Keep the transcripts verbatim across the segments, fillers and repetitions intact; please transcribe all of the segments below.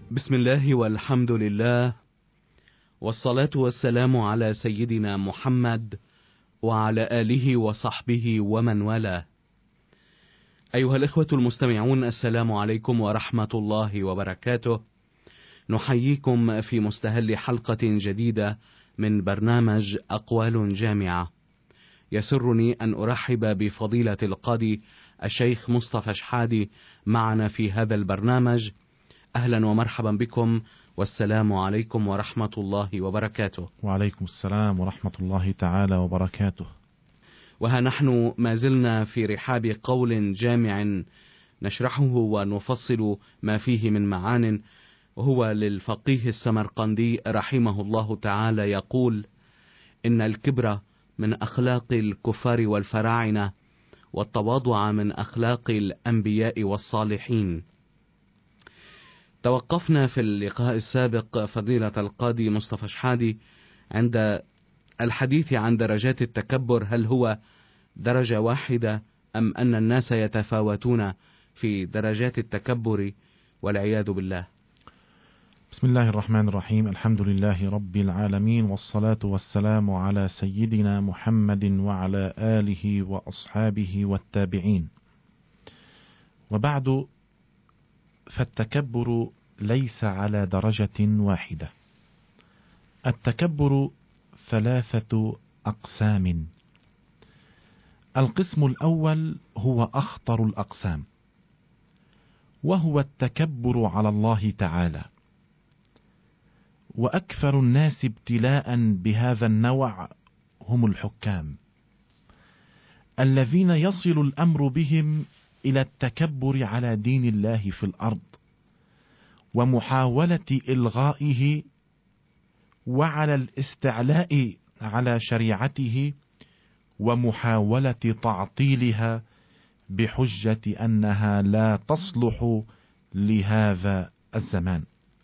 بسم الله والحمد لله، والصلاة والسلام على سيدنا محمد وعلى آله وصحبه ومن والاه. أيها الإخوة المستمعون، السلام عليكم ورحمة الله وبركاته. نحييكم في مستهل حلقة جديدة من برنامج أقوال جامعة. يسرني أن أرحب بفضيلة القاضي الشيخ مصطفى شحادي معنا في هذا البرنامج. أهلا ومرحبا بكم، والسلام عليكم ورحمة الله وبركاته. وعليكم السلام ورحمة الله تعالى وبركاته. وها نحن ما زلنا في رحاب قول جامع نشرحه ونفصل ما فيه من معان، وهو للفقيه السمرقندي رحمه الله تعالى يقول: إن الكبر من أخلاق الكفار والفراعنة، والتواضع من أخلاق الأنبياء والصالحين. توقفنا في اللقاء السابق فضيلة القاضي مصطفى شحادي عند الحديث عن درجات التكبر، هل هو درجة واحدة أم أن الناس يتفاوتون في درجات التكبر والعياذ بالله؟ بسم الله الرحمن الرحيم، الحمد لله رب العالمين، والصلاة والسلام على سيدنا محمد وعلى آله وأصحابه والتابعين. وبعد، فالتكبر ليس على درجة واحدة. التكبر ثلاثة أقسام. القسم الأول هو أخطر الأقسام، وهو التكبر على الله تعالى. وأكثر الناس ابتلاء بهذا النوع هم الحكام، الذين يصل الأمر بهم إلى التكبر على دين الله في الأرض، ومحاولة إلغائه، وعلى الاستعلاء على شريعته، ومحاولة تعطيلها بحجة أنها لا تصلح لهذا الزمان.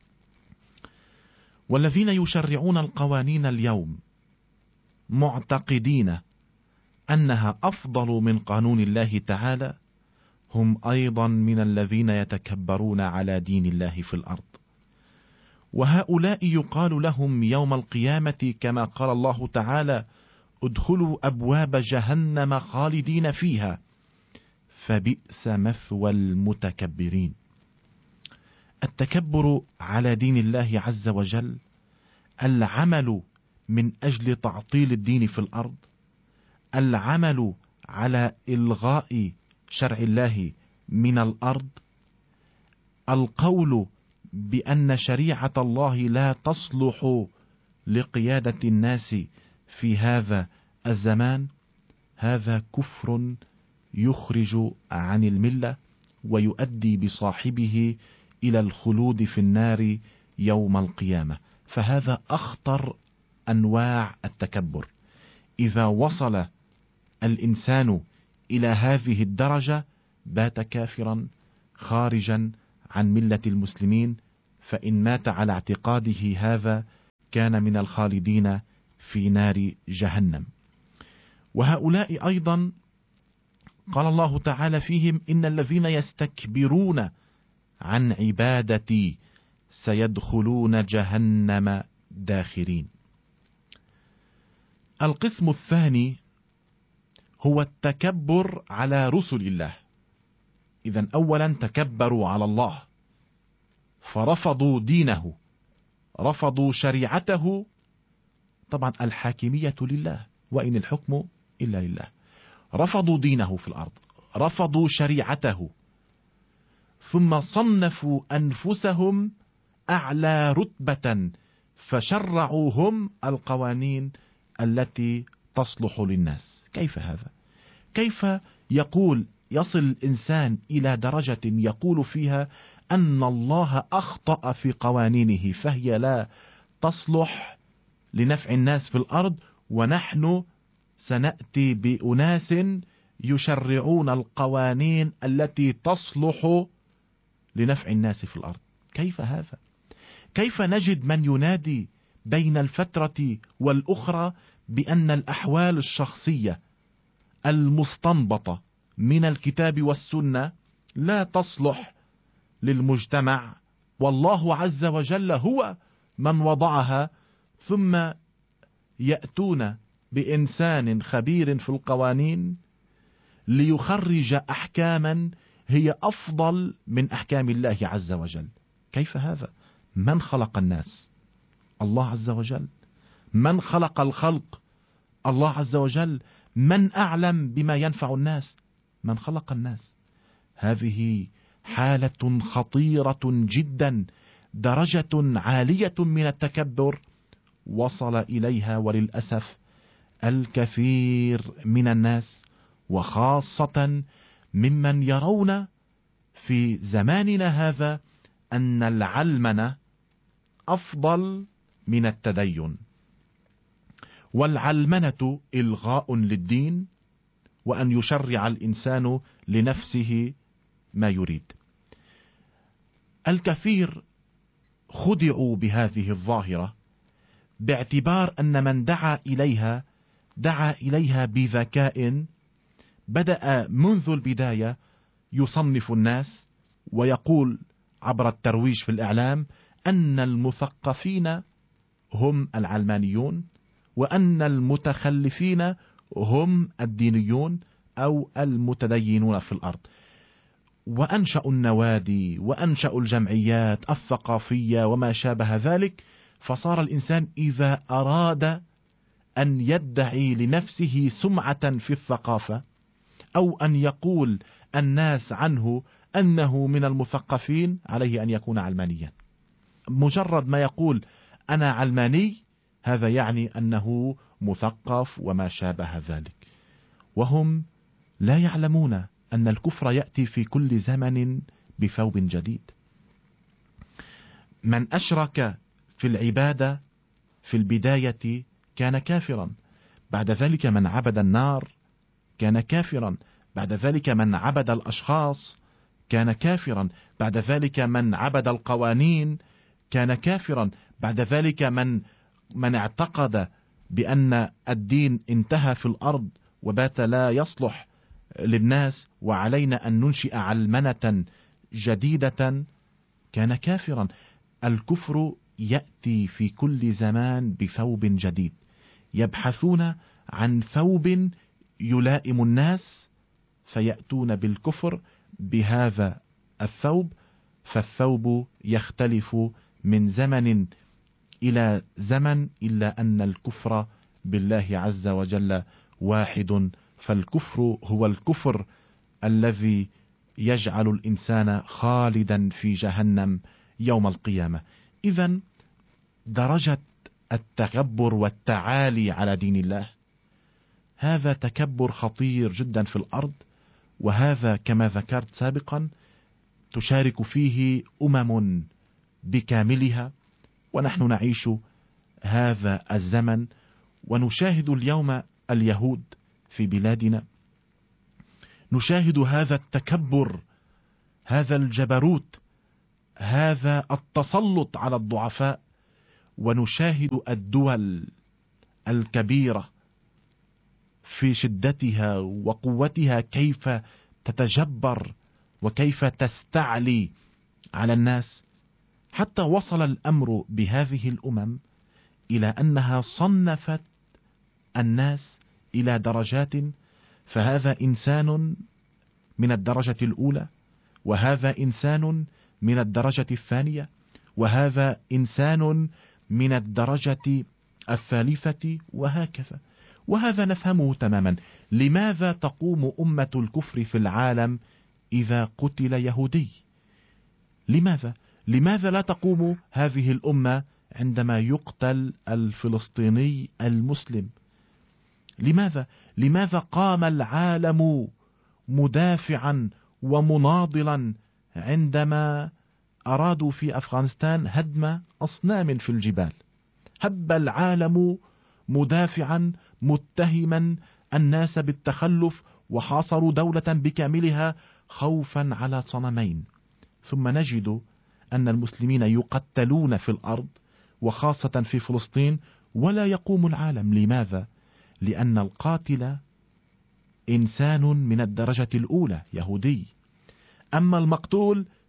والذين يشرعون القوانين اليوم معتقدين أنها أفضل من قانون الله تعالى، هم أيضا من الذين يتكبرون على دين الله في الأرض. وهؤلاء يقال لهم يوم القيامة كما قال الله تعالى: ادخلوا أبواب جهنم خالدين فيها فبئس مثوى المتكبرين. التكبر على دين الله عز وجل العمل من أجل تعطيل الدين في الأرض، العمل على إلغاء شرع الله من الأرض، القول بأن شريعة الله لا تصلح لقيادة الناس في هذا الزمان. هذا كفر يخرج عن الملة، ويؤدي بصاحبه إلى الخلود في النار يوم القيامة. فهذا أخطر أنواع التكبر. إذا وصل الإنسان إلى هذه الدرجة بات كافرا خارجا عن ملة المسلمين، فإن مات على اعتقاده هذا كان من الخالدين في نار جهنم. وهؤلاء أيضا قال الله تعالى فيهم: إن الذين يستكبرون عن عبادتي سيدخلون جهنم داخرين. القسم الثاني هو التكبر على رسل الله. إذن أولا تكبروا على الله، فرفضوا دينه، رفضوا شريعته. طبعا الحاكمية لله، وإن الحكم إلا لله. رفضوا دينه في الأرض، رفضوا شريعته، ثم صنفوا أنفسهم أعلى رتبة، فشرعوا هم القوانين التي تصلح للناس. كيف هذا؟ كيف يقول يصل الإنسان إلى درجة يقول فيها أن الله أخطأ في قوانينه فهي لا تصلح لنفع الناس في الأرض، ونحن سنأتي بأناس يشرعون القوانين التي تصلح لنفع الناس في الأرض؟ كيف هذا؟ كيف نجد من ينادي بين الفترة والأخرى بأن الأحوال الشخصية المستنبطة من الكتاب والسنة لا تصلح للمجتمع والله عز وجل هو من وضعها، ثم يأتون بإنسان خبير في القوانين ليخرج أحكاما هي أفضل من أحكام الله عز وجل. كيف هذا؟ من خلق الناس؟ الله عز وجل. من خلق الخلق؟ الله عز وجل. من أعلم بما ينفع الناس؟ من خلق الناس. هذه حالة خطيرة جدا، درجة عالية من التكبر وصل إليها وللأسف الكثير من الناس، وخاصة ممن يرون في زماننا هذا أن العلمنة أفضل من التدين، والعلمنة إلغاء للدين، وأن يشرع الإنسان لنفسه ما يريد. الكثير خدعوا بهذه الظاهرة باعتبار أن من دعا إليها دعا إليها بذكاء، بدأ منذ البداية يصنف الناس ويقول عبر الترويج في الإعلام أن المثقفين هم العلمانيون، وأن المتخلفين هم الدينيون أو المتدينون في الأرض، وأنشأوا النوادي وأنشأوا الجمعيات الثقافية وما شابه ذلك. فصار الإنسان إذا أراد أن يدعي لنفسه سمعة في الثقافة، أو أن يقول الناس عنه أنه من المثقفين، عليه أن يكون علمانيا. مجرد ما يقول أنا علماني، هذا يعني أنه مثقف وما شابه ذلك، وهم لا يعلمون أن الكفر يأتي في كل زمن بثوب جديد. من أشرك في العبادة في البداية كان كافرا، بعد ذلك من عبد النار كان كافرا، بعد ذلك من عبد الأشخاص كان كافرا، بعد ذلك من عبد القوانين كان كافرا، بعد ذلك من من اعتقد بأن الدين انتهى في الأرض وبات لا يصلح للناس وعلينا أن ننشئ علمنة جديدة كان كافرا. الكفر يأتي في كل زمان بثوب جديد، يبحثون عن ثوب يلائم الناس فيأتون بالكفر بهذا الثوب، فالثوب يختلف من زمن إلى زمن، إلا أن الكفر بالله عز وجل واحد. فالكفر هو الكفر الذي يجعل الإنسان خالدا في جهنم يوم القيامة. إذن درجة التكبر والتعالي على دين الله هذا تكبر خطير جدا في الأرض، وهذا كما ذكرت سابقا تشارك فيه أمم بكاملها، ونحن نعيش هذا الزمن ونشاهد اليوم اليهود في بلادنا، نشاهد هذا التكبر، هذا الجبروت، هذا التسلط على الضعفاء، ونشاهد الدول الكبيرة في شدتها وقوتها كيف تتجبر وكيف تستعلي على الناس، حتى وصل الأمر بهذه الأمم إلى أنها صنفت الناس إلى درجات، فهذا إنسان من الدرجة الأولى، وهذا إنسان من الدرجة الثانية، وهذا إنسان من الدرجة الثالثة، وهكذا. وهذا نفهمه تماما. لماذا تقوم أمة الكفر في العالم إذا قتل يهودي؟ لماذا؟ لماذا لا تقوم هذه الأمة عندما يقتل الفلسطيني المسلم؟ لماذا؟ لماذا قام العالم مدافعا ومناضلا عندما أرادوا في أفغانستان هدم أصنام في الجبال؟ هب العالم مدافعا متهما الناس بالتخلف، وحاصروا دولة بكاملها خوفا على صنمين. ثم نجد أن المسلمين يقتلون في الأرض وخاصة في فلسطين ولا يقوم العالم. لماذا؟ لأن القاتل إنسان من الدرجة الأولى يهودي، أما المقتول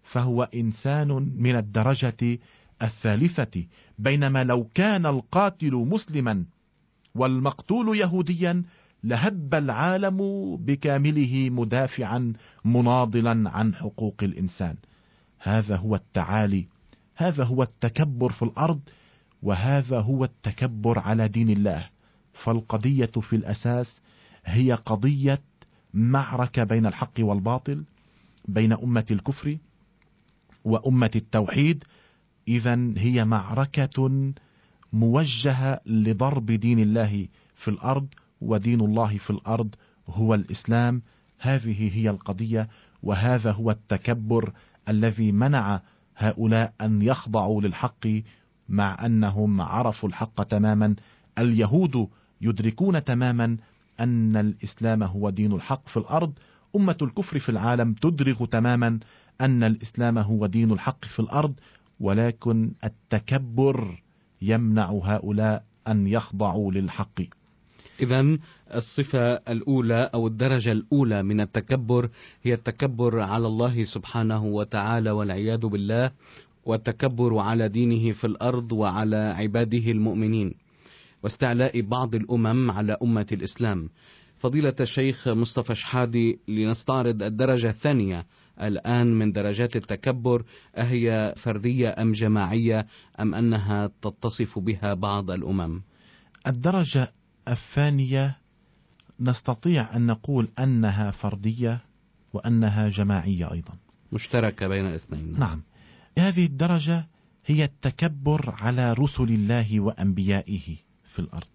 فهو إنسان من الدرجة الثالثة، بينما لو كان القاتل مسلما والمقتول يهوديا لهب العالم بكامله مدافعا مناضلا عن حقوق الإنسان. هذا هو التعالي، هذا هو التكبر في الأرض، وهذا هو التكبر على دين الله. فالقضية في الأساس هي قضية معركة بين الحق والباطل، بين أمة الكفر وأمة التوحيد. إذن هي معركة موجهة لضرب دين الله في الأرض، ودين الله في الأرض هو الإسلام. هذه هي القضية، وهذا هو التكبر الذي منع هؤلاء أن يخضعوا للحق مع أنهم عرفوا الحق تماما. اليهود يدركون تماما أن الإسلام هو دين الحق في الأرض، أمة الكفر في العالم تدرك تماما أن الإسلام هو دين الحق في الأرض، ولكن التكبر يمنع هؤلاء أن يخضعوا للحق. إذن الصفة الأولى أو الدرجة الأولى من التكبر هي التكبر على الله سبحانه وتعالى والعياذ بالله، والتكبر على دينه في الأرض وعلى عباده المؤمنين، واستعلاء بعض الأمم على أمة الإسلام. فضيلة الشيخ مصطفى شحادي، لنستعرض الدرجة الثانية الآن من درجات التكبر، أهي فردية أم جماعية أم أنها تتصف بها بعض الأمم؟ الدرجة الثانية نستطيع أن نقول أنها فردية وأنها جماعية أيضا، مشتركة بين الاثنين. نعم. هذه الدرجة هي التكبر على رسل الله وأنبيائه في الأرض.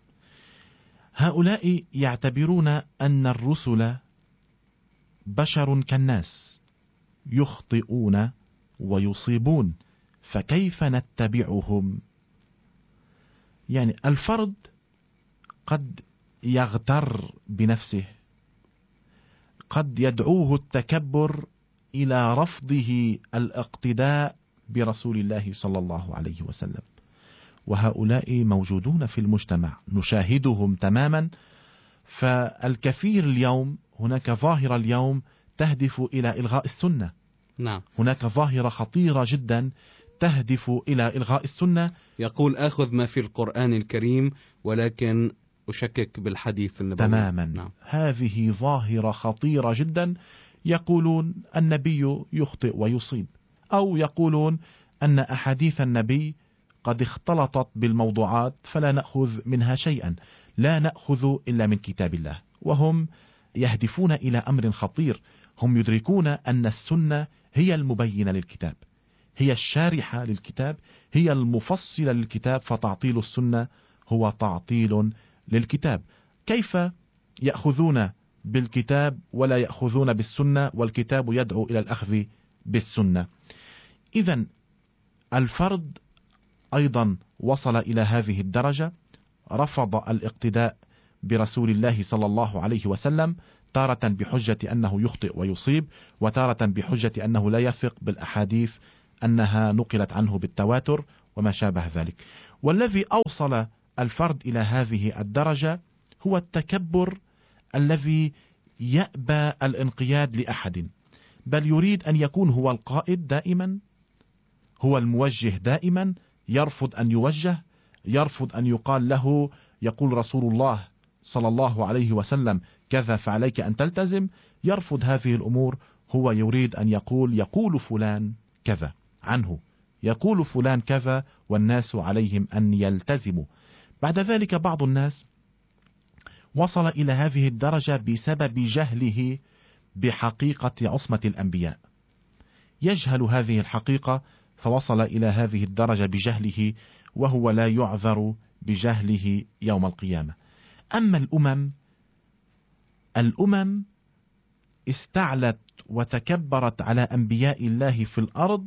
هؤلاء يعتبرون أن الرسل بشر كالناس، يخطئون ويصيبون، فكيف نتبعهم؟ يعني الفرد قد يغتر بنفسه، قد يدعوه التكبر إلى رفضه الاقتداء برسول الله صلى الله عليه وسلم، وهؤلاء موجودون في المجتمع نشاهدهم تماما. فالكثير اليوم، هناك ظاهرة اليوم تهدف إلى إلغاء السنة. نعم. هناك ظاهرة خطيرة جدا تهدف إلى إلغاء السنة. يقول آخذ ما في القرآن الكريم ولكن أشكك بالحديث النبوي. تماما. نعم. هذه ظاهرة خطيرة جدا. يقولون النبي يخطئ ويصيب، أو يقولون أن أحاديث النبي قد اختلطت بالموضوعات فلا نأخذ منها شيئا، لا نأخذ إلا من كتاب الله. وهم يهدفون إلى أمر خطير، هم يدركون أن السنة هي المبينة للكتاب، هي الشارحة للكتاب، هي المفصلة للكتاب، فتعطيل السنة هو تعطيل للكتاب. كيف يأخذون بالكتاب ولا يأخذون بالسنة، والكتاب يدعو إلى الأخذ بالسنة؟ إذن الفرد أيضا وصل إلى هذه الدرجة، رفض الاقتداء برسول الله صلى الله عليه وسلم، تارة بحجة أنه يخطئ ويصيب، وتارة بحجة أنه لا يثق بالأحاديث أنها نقلت عنه بالتواتر وما شابه ذلك. والذي أوصل الفرد إلى هذه الدرجة هو التكبر الذي يأبى الانقياد لأحد، بل يريد أن يكون هو القائد دائما، هو الموجه دائما، يرفض أن يوجه، يرفض أن يقال له يقول رسول الله صلى الله عليه وسلم كذا فعليك أن تلتزم، يرفض هذه الأمور. هو يريد أن يقول يقول فلان كذا عنه، يقول فلان كذا والناس عليهم أن يلتزموا. بعد ذلك بعض الناس وصل إلى هذه الدرجة بسبب جهله بحقيقة عصمة الأنبياء، يجهل هذه الحقيقة فوصل إلى هذه الدرجة بجهله، وهو لا يعذر بجهله يوم القيامة. أما الأمم، الأمم استعلت وتكبرت على أنبياء الله في الأرض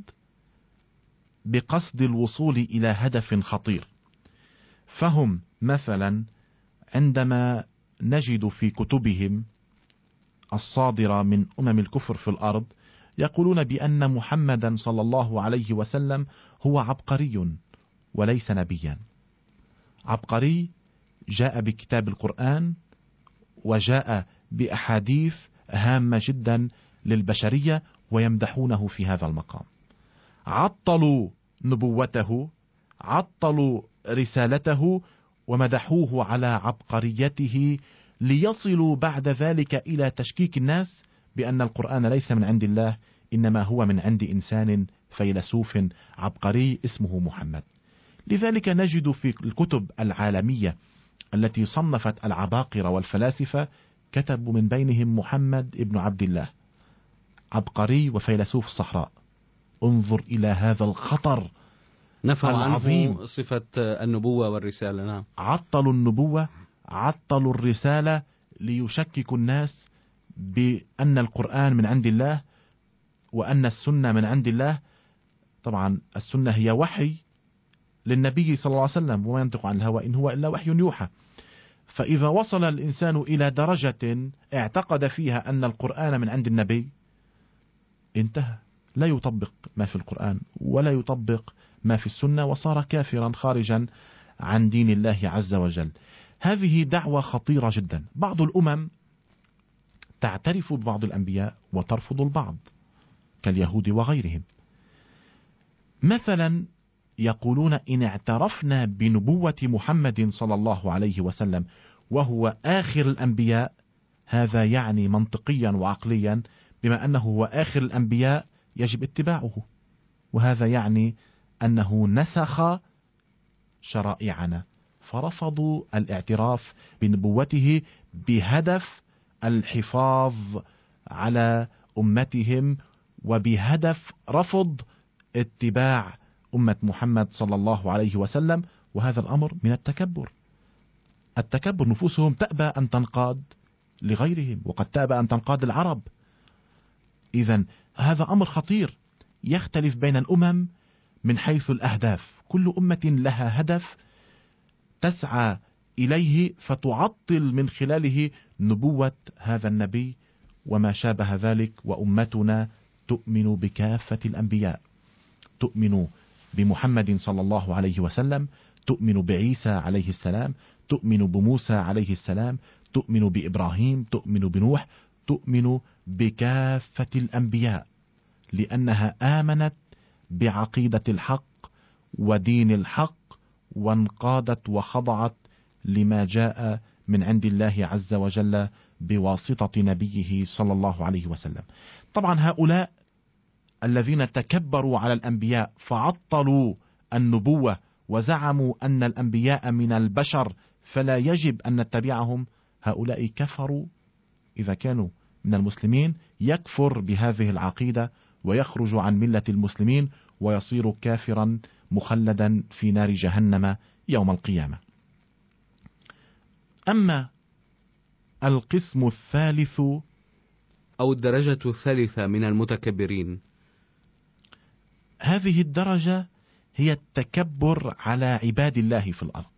بقصد الوصول إلى هدف خطير. فهم مثلا عندما نجد في كتبهم الصادرة من أمم الكفر في الأرض يقولون بأن محمدا صلى الله عليه وسلم هو عبقري وليس نبيا. عبقري جاء بكتاب القرآن وجاء بأحاديث هامة جدا للبشرية، ويمدحونه في هذا المقام. عطلوا نبوته، عطلوا رسالته، ومدحوه على عبقريته، ليصلوا بعد ذلك إلى تشكيك الناس بأن القرآن ليس من عند الله، إنما هو من عند إنسان فيلسوف عبقري اسمه محمد. لذلك نجد في الكتب العالمية التي صنفت العباقرة والفلاسفة كتبوا من بينهم محمد ابن عبد الله، عبقري وفيلسوف الصحراء. انظر إلى هذا الخطر نفوا العظيم. عنه صفة النبوة والرسالة. نعم. عطلوا النبوة، عطلوا الرسالة، ليشككوا الناس بأن القرآن من عند الله وأن السنة من عند الله. طبعا السنة هي وحي للنبي صلى الله عليه وسلم، وما ينطق عن الهوى إن هو إلا وحي يوحى. فإذا وصل الإنسان إلى درجة اعتقد فيها أن القرآن من عند النبي، انتهى، لا يطبق ما في القرآن ولا يطبق ما في السنة، وصار كافرا خارجا عن دين الله عز وجل. هذه دعوة خطيرة جدا. بعض الأمم تعترف ببعض الأنبياء وترفض البعض كاليهود وغيرهم. مثلا يقولون إن اعترفنا بنبوة محمد صلى الله عليه وسلم وهو آخر الأنبياء، هذا يعني منطقيا وعقليا بما أنه هو آخر الأنبياء يجب اتباعه، وهذا يعني أنه نسخ شرائعنا، فرفضوا الاعتراف بنبوته بهدف الحفاظ على أمتهم وبهدف رفض اتباع أمة محمد صلى الله عليه وسلم. وهذا الأمر من التكبر. التكبر نفوسهم تأبى أن تنقاد لغيرهم، وقد تأبى أن تنقاد العرب. إذن هذا أمر خطير يختلف بين الأمم من حيث الأهداف. كل أمة لها هدف تسعى إليه فتعطل من خلاله نبوة هذا النبي وما شابه ذلك. وأمتنا تؤمن بكافة الأنبياء، تؤمن بمحمد صلى الله عليه وسلم، تؤمن بعيسى عليه السلام، تؤمن بموسى عليه السلام، تؤمن بإبراهيم، تؤمن بنوح، تؤمن بكافة الأنبياء، لأنها آمنت بعقيدة الحق ودين الحق، وانقادت وخضعت لما جاء من عند الله عز وجل بواسطة نبيه صلى الله عليه وسلم. طبعا هؤلاء الذين تكبروا على الأنبياء فعطلوا النبوة وزعموا أن الأنبياء من البشر فلا يجب أن نتبعهم، هؤلاء كفروا. إذا كانوا من المسلمين يكفر بهذه العقيدة ويخرج عن ملة المسلمين ويصير كافرا مخلدا في نار جهنم يوم القيامة. أما القسم الثالث أو الدرجة الثالثة من المتكبرين، هذه الدرجة هي التكبر على عباد الله في الأرض،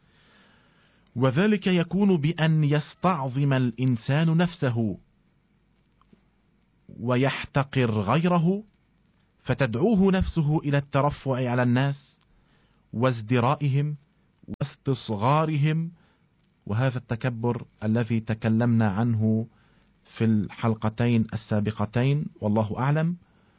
وذلك يكون بأن يستعظم الإنسان نفسه ويحتقر غيره، فتدعوه نفسه إلى الترفع على الناس وازدرائهم واستصغارهم. وهذا التكبر الذي تكلمنا عنه في الحلقتين السابقتين والله أعلم،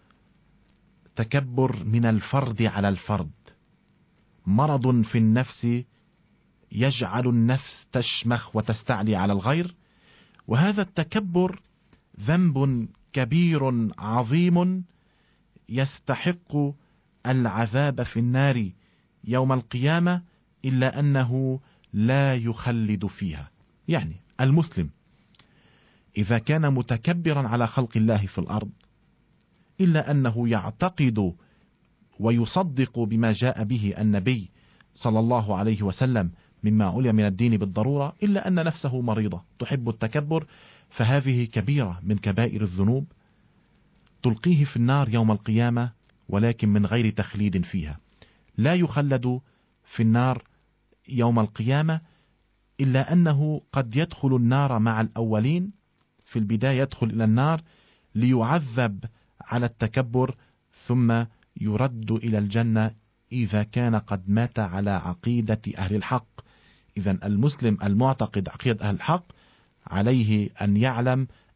تكبر من الفرد على الفرد، مرض في النفس يجعل النفس تشمخ وتستعلي على الغير. وهذا التكبر ذنب كبير عظيم يستحق العذاب في النار يوم القيامة، إلا أنه لا يخلد فيها. يعني المسلم إذا كان متكبرا على خلق الله في الأرض، إلا أنه يعتقد ويصدق بما جاء به النبي صلى الله عليه وسلم مما علم من الدين بالضرورة، إلا أن نفسه مريضة تحب التكبر، فهذه كبيرة من كبائر الذنوب تلقيه في النار يوم القيامة، ولكن من غير تخليد فيها. لا يخلد في النار يوم القيامة، إلا أنه قد يدخل النار مع الأولين. في البداية يدخل إلى النار ليعذب على التكبر، ثم يرد إلى الجنة إذا كان قد مات على عقيدة أهل الحق. إذن المسلم المعتقد عقيدة أهل الحق عليه أن يعلم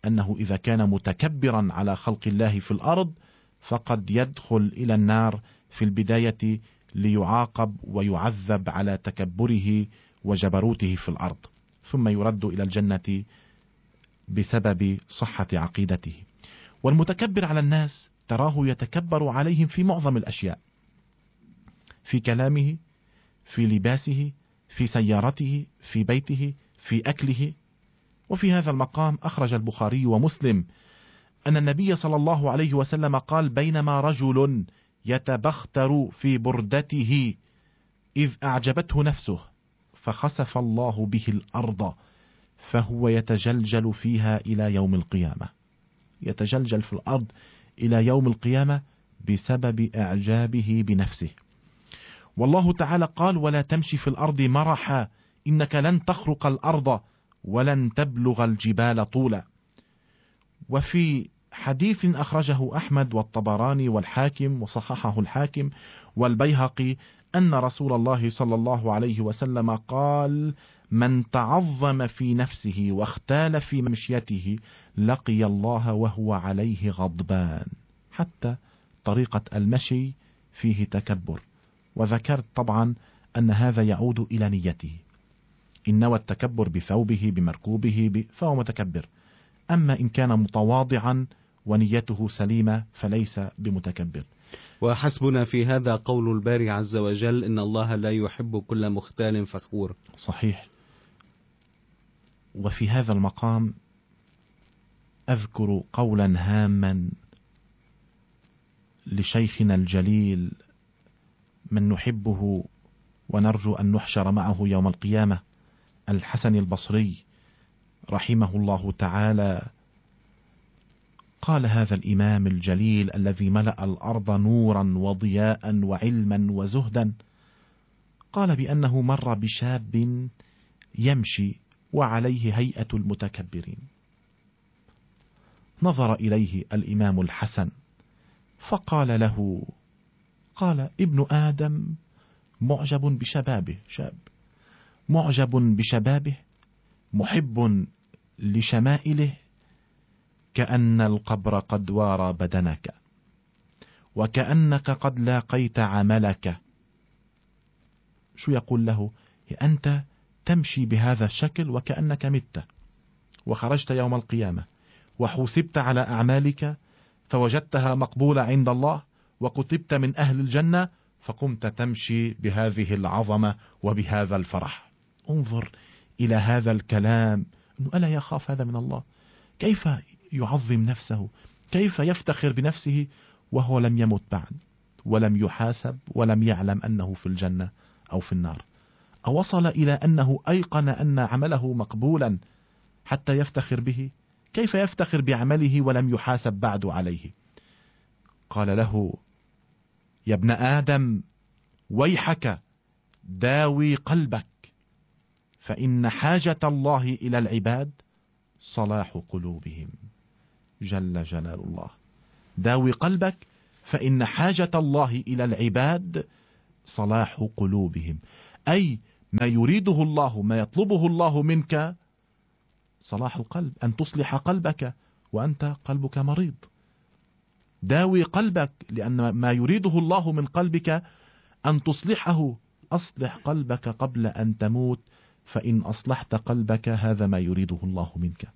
أنه إذا كان متكبرا على خلق الله في الأرض فقد يدخل إلى النار في البداية ليعاقب ويعذب على تكبره وجبروته في الأرض، ثم يرد إلى الجنة بسبب صحة عقيدته. والمتكبر على الناس تراه يتكبر عليهم في معظم الأشياء، في كلامه، في لباسه، في سيارته، في بيته، في أكله. وفي هذا المقام أخرج البخاري ومسلم أن النبي صلى الله عليه وسلم قال: بينما رجل يتبختر في بردته إذ أعجبته نفسه فخسف الله به الأرض فهو يتجلجل فيها إلى يوم القيامة، يتجلجل في الأرض إلى يوم القيامة بسبب إعجابه بنفسه. والله تعالى قال: ولا تمشي في الأرض مرحا إنك لن تخرق الأرض ولن تبلغ الجبال طولا. وفي حديث أخرجه أحمد والطبراني والحاكم وصححه الحاكم والبيهقي أن رسول الله صلى الله عليه وسلم قال: من تعظم في نفسه واختال في مشيته لقي الله وهو عليه غضبان. حتى طريقة المشي فيه تكبر. وذكرت طبعا أن هذا يعود إلى نيته، إن نوى التكبر بثوبه بمركوبه فهو متكبر، أما إن كان متواضعا ونيته سليمة فليس بمتكبر. وحسبنا في هذا قول الباري عز وجل: إن الله لا يحب كل مختال فخور. صحيح. وفي هذا المقام أذكر قولا هاما لشيخنا الجليل من نحبه ونرجو أن نحشر معه يوم القيامة، الحسن البصري رحمه الله تعالى. قال هذا الإمام الجليل الذي ملأ الأرض نورا وضياء وعلما وزهدا، قال بأنه مر بشاب يمشي وعليه هيئة المتكبرين، نظر إليه الإمام الحسن فقال له، قال: ابن آدم معجب بشبابه، شاب معجب بشبابه محب لشمائله كأن القبر قد وارى بدنك وكأنك قد لاقيت عملك. شو يقول له؟ أنت تمشي بهذا الشكل وكأنك مت وخرجت يوم القيامة وحوسبت على أعمالك فوجدتها مقبولة عند الله وكتبت من أهل الجنة فقمت تمشي بهذه العظمة وبهذا الفرح. انظر إلى هذا الكلام، أنه ألا يخاف هذا من الله؟ كيف يعظم نفسه، كيف يفتخر بنفسه وهو لم يمت بعد ولم يحاسب ولم يعلم أنه في الجنة أو في النار، أو وصل إلى أنه أيقن أن عمله مقبولا حتى يفتخر به؟ كيف يفتخر بعمله ولم يحاسب بعد عليه؟ قال له: يا ابن آدم ويحك داوي قلبك فإن حاجة الله إلى العباد صلاح قلوبهم. جل جلال الله. داوي قلبك فإن حاجة الله إلى العباد صلاح قلوبهم، أي ما يريده الله، ما يطلبه الله منك صلاح القلب، أن تصلح قلبك وأنت قلبك مريض. داوي قلبك، لأن ما يريده الله من قلبك أن تصلحه. أصلح قلبك قبل أن تموت، فإن أصلحت قلبك هذا ما يريده الله منك.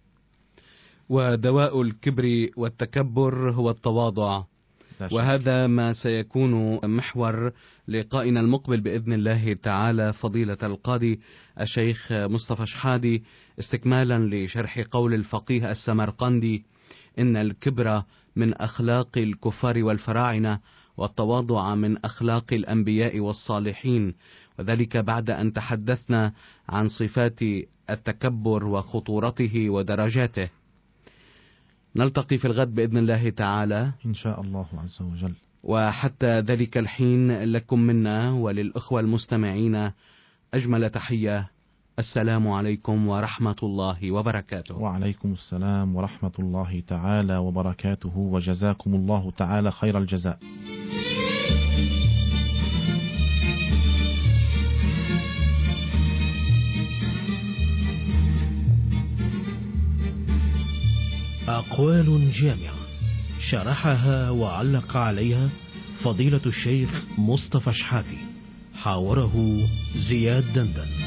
ودواء الكبر والتكبر هو التواضع، وهذا ما سيكون محور لقائنا المقبل بإذن الله تعالى. فضيلة القاضي الشيخ مصطفى شحادي، استكمالا لشرح قول الفقيه السمرقندي: إن الكبر من أخلاق الكفار والفراعنة، والتواضع من أخلاق الأنبياء والصالحين، وذلك بعد أن تحدثنا عن صفات التكبر وخطورته ودرجاته. نلتقي في الغد بإذن الله تعالى إن شاء الله عز وجل. وحتى ذلك الحين لكم منا وللأخوة المستمعين أجمل تحية. السلام عليكم ورحمة الله وبركاته. وعليكم السلام ورحمة الله تعالى وبركاته، وجزاكم الله تعالى خير الجزاء. أقوال جامعة شرحها وعلق عليها فضيلة الشيخ مصطفى شحاتي، حاوره زياد دندن.